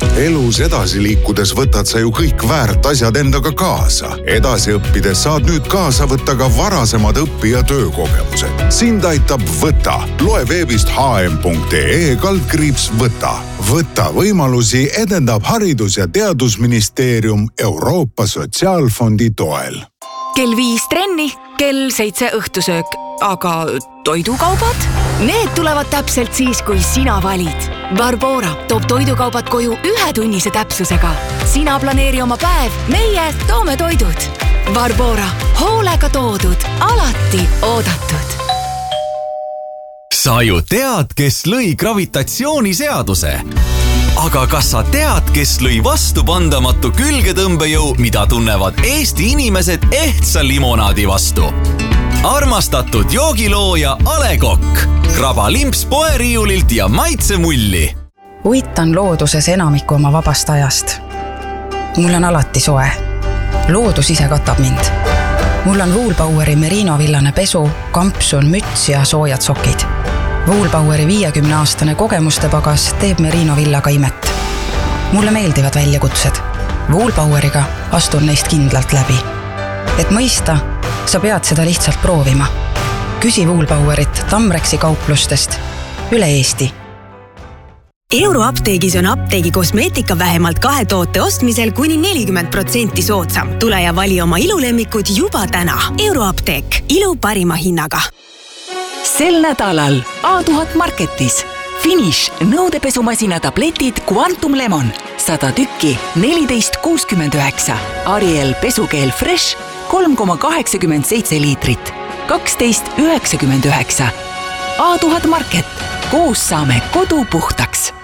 Elus edasi liikudes võtad sa ju kõik väärt asjad endaga kaasa. Edasi õppides saad nüüd kaasa võtta ka varasemad õpi- ja töökogemused. Sind aitab Võta. Loe veebist hm.ee/võta. Võta võimalusi edendab Haridus- ja Teadusministeerium Euroopa Sotsiaalfondi toel. Kell 5 trenni, kell 7 õhtusöök. Aga toidukaubad? Need tulevad täpselt siis, kui sina valid. Barbora toob toidukaubad koju 1-tunnise täpsusega. Sina planeeri oma päev, meie toome toidud. Barbora, hoolega toodud, alati oodatud. Sa ju tead, kes lõi gravitatsiooniseaduse. Aga kas sa tead, kes lõi vastupandamatu külgetõmbejõu, mida tunnevad Eesti inimesed ehtsa limonaadi vastu? Armastatud joogilooja A. Le Coq. Kraba limps poeriiulilt ja maitse mulli. Uitan looduses enamiku oma vabast ajast. Mul on alati soe. Loodus ise katab mind. Mul on Woolbaueri meriinovillane pesu, kampsun, müts ja soojad sokid. Woolbaueri 50-aastane kogemuste pagas teeb meriinovillaga imet. Mulle meeldivad väljakutsed. Woolbaueriga astun neist kindlalt läbi. Et mõista, sa pead seda lihtsalt proovima. Küsi Woolbauerit Tamrexi kauplustest üle Eesti. Euroapteegis on apteegi kosmeetika vähemalt 2 toote ostmisel kuni 40% soodsam. Tule ja vali oma ilulemmikud juba täna. Euroapteek. Ilu parima hinnaga. Sel nädalal A1000 Marketis. Finish nõudepesumasina tabletid Quantum Lemon 100 tükki 14,69. Ariel pesukeel Fresh 3,87 liitrit 12,99. A1000 Market. Koos saame kodu puhtaks.